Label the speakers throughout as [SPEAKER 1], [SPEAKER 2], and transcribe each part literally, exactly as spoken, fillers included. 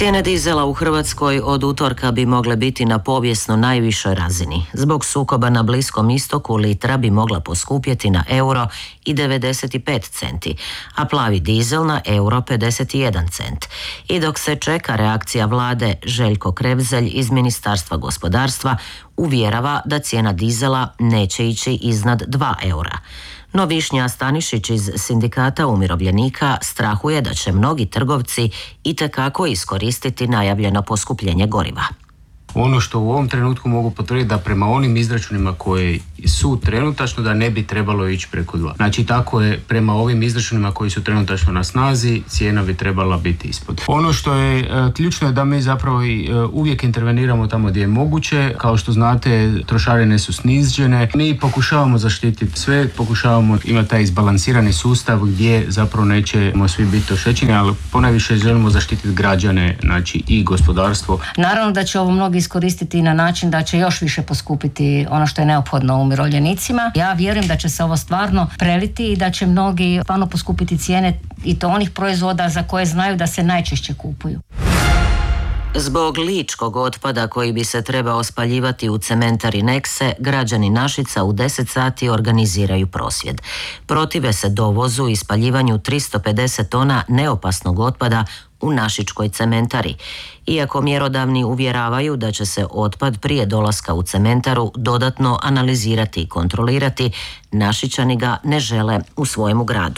[SPEAKER 1] Cijene dizela u Hrvatskoj od utorka bi mogle biti na povijesno najvišoj razini. Zbog sukoba na Bliskom istoku litra bi mogla poskupjeti na euro i devedeset pet centi, a plavi dizel na euro pedeset jedan cent. I dok se čeka reakcija vlade, Željko Krevzelj iz Ministarstva gospodarstva uvjerava da cijena dizela neće ići iznad dva eura. No Višnja Stanišić iz Sindikata umirovljenika strahuje da će mnogi trgovci itekako iskoristiti najavljeno poskupljenje goriva.
[SPEAKER 2] Ono što u ovom trenutku mogu potvrditi da prema onim izračunima koji su trenutačno da ne bi trebalo ići preko dva. Znači tako je prema ovim izračunima koji su trenutačno na snazi, cijena bi trebala biti ispod. Ono što je e, ključno je da mi zapravo i, e, uvijek interveniramo tamo gdje je moguće. Kao što znate, trošarine su snižene. Mi pokušavamo zaštititi sve, pokušavamo imati taj izbalansirani sustav gdje zapravo nećemo svi biti oštećeni, ali ponajviše želimo zaštititi građane, znači i gospodarstvo.
[SPEAKER 3] Naravno da će ovo mnogi iskoristiti na način da će još više poskupiti ono što je neophodno umirovljenicima. Ja vjerujem da će se ovo stvarno preliti i da će mnogi stvarno poskupiti cijene i to onih proizvoda za koje znaju da se najčešće kupuju.
[SPEAKER 1] Zbog ličkog otpada koji bi se trebao spaljivati u cementari Nexe, građani Našica u deset sati organiziraju prosvjed. Protive se dovozu i spaljivanju tristo pedeset tona neopasnog otpada u našičkoj cementari. Iako mjerodavni uvjeravaju da će se otpad prije dolaska u cementaru dodatno analizirati i kontrolirati, Našičani ga ne žele u svojemu gradu.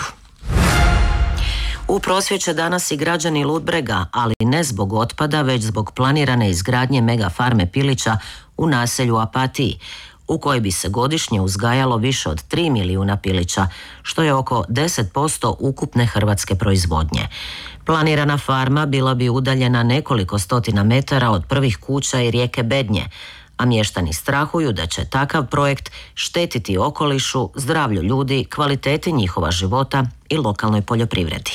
[SPEAKER 1] U prosvjed će danas i građani Ludbrega, ali ne zbog otpada, već zbog planirane izgradnje mega farme pilića u naselju Apatiji, u kojoj bi se godišnje uzgajalo više od tri milijuna pilića, što je oko deset posto ukupne hrvatske proizvodnje. Planirana farma bila bi udaljena nekoliko stotina metara od prvih kuća i rijeke Bednje, a mještani strahuju da će takav projekt štetiti okolišu, zdravlju ljudi, kvaliteti njihova života i lokalnoj poljoprivredi.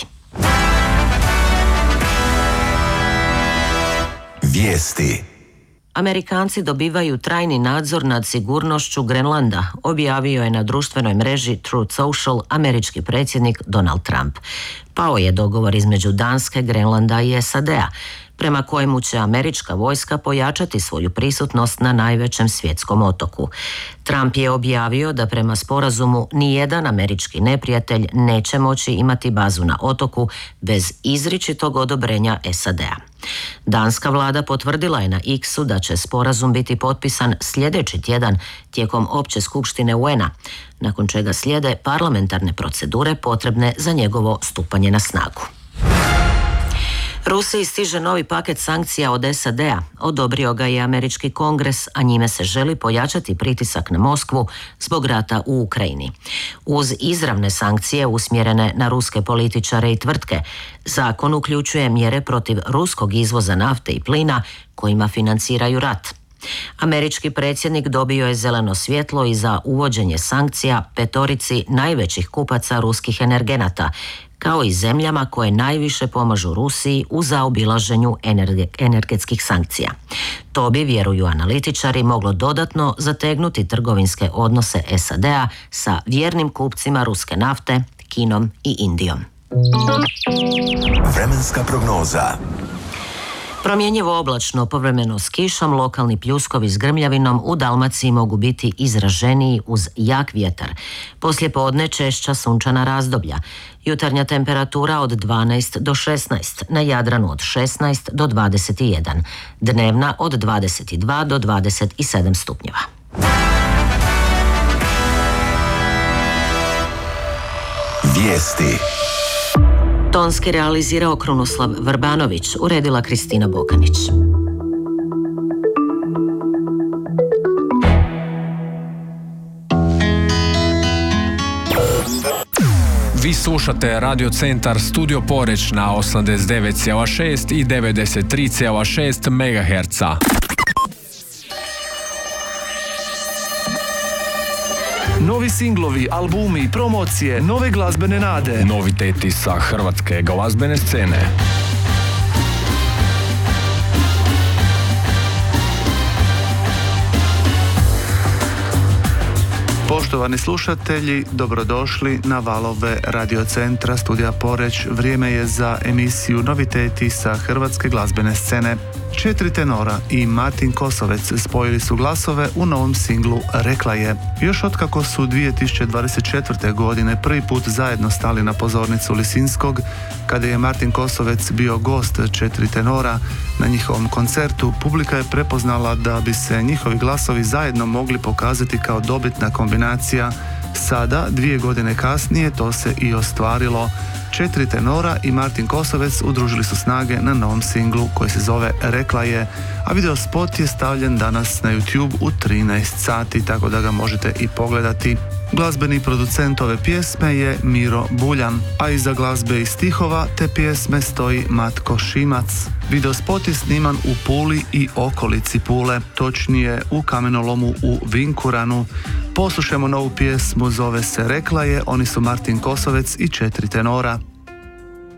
[SPEAKER 4] Vijesti.
[SPEAKER 1] Amerikanci dobivaju trajni nadzor nad sigurnošću Grenlanda, objavio je na društvenoj mreži Truth Social američki predsjednik Donald Trump. Pao je dogovor između Danske, Grenlanda i S A D-a, prema kojemu će američka vojska pojačati svoju prisutnost na najvećem svjetskom otoku. Trump je objavio da prema sporazumu nijedan američki neprijatelj neće moći imati bazu na otoku bez izričitog odobrenja S A D-a. Danska vlada potvrdila je na X-u da će sporazum biti potpisan sljedeći tjedan tijekom opće skupštine U N-a, nakon čega slijede parlamentarne procedure potrebne za njegovo stupanje na snagu. Rusiji stiže novi paket sankcija od S A D-a. Odobrio ga je američki kongres, a njime se želi pojačati pritisak na Moskvu zbog rata u Ukrajini. Uz izravne sankcije usmjerene na ruske političare i tvrtke, zakon uključuje mjere protiv ruskog izvoza nafte i plina kojima financiraju rat. Američki predsjednik dobio je zeleno svjetlo i za uvođenje sankcija petorici najvećih kupaca ruskih energenata, kao i zemljama koje najviše pomažu Rusiji u zaobilaženju energetskih sankcija. To bi, vjeruju analitičari, moglo dodatno zategnuti trgovinske odnose S A D-a sa vjernim kupcima ruske nafte, Kinom i Indijom.
[SPEAKER 4] Vremenska prognoza.
[SPEAKER 1] Promjenjivo oblačno, povremeno s kišom, lokalni pljuskovi s grmljavinom u Dalmaciji mogu biti izraženiji uz jak vjetar. Poslijepodne češća sunčana razdoblja. Jutarnja temperatura od dvanaest do šesnaest, na Jadranu od šesnaest do dvadeset jedan, dnevna od dvadeset dva do dvadeset sedam stupnjeva.
[SPEAKER 4] Vijesti.
[SPEAKER 1] Tonski realizirao Krunoslav Vrbanović, uredila Kristina Bokanić.
[SPEAKER 5] Vi slušate Radio Centar Studio Poreć na osamdeset devet zarez šest i devedeset tri zarez šest megaherca.
[SPEAKER 6] Novi singlovi, albumi, promocije, nove glazbene nade.
[SPEAKER 5] Noviteti sa hrvatske glazbene scene.
[SPEAKER 6] Poštovani slušatelji, dobrodošli na valove radiocentra Studija Poreć. Vrijeme je za emisiju Noviteti sa hrvatske glazbene scene. Četiri tenora i Martin Kosovec spojili su glasove u novom singlu Rekla je. Još otkako su dvije tisuće dvadeset četvrte. godine prvi put zajedno stali na pozornicu Lisinskog, kada je Martin Kosovec bio gost Četiri tenora na njihovom koncertu, publika je prepoznala da bi se njihovi glasovi zajedno mogli pokazati kao dobitna kombinacija. Sada, dvije godine kasnije, to se i ostvarilo. Četiri tenora i Martin Kosovec udružili su snage na novom singlu koji se zove Rekla je, a video spot je stavljen danas na YouTube u trinaest sati, tako da ga možete i pogledati. Glazbeni producent ove pjesme je Miro Buljan, a iza glazbe i stihova te pjesme stoji Matko Šimac. Video spot je sniman u Puli i okolici Pule, točnije u kamenolomu u Vinkuranu. Poslušajmo novu pjesmu, zove se Rekla je, oni su Martin Kosovec i Četiri tenora.